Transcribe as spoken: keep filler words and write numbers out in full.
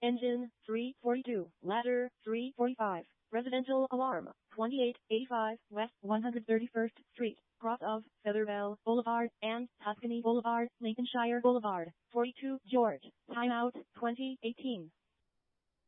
Engine, three forty-two. Ladder, three forty-five. Residential alarm, twenty-eight eighty-five West one hundred thirty-first Street, cross of Featherbell Boulevard and Tuscany Boulevard, Lincolnshire Boulevard, forty-two George. Timeout, twenty eighteen.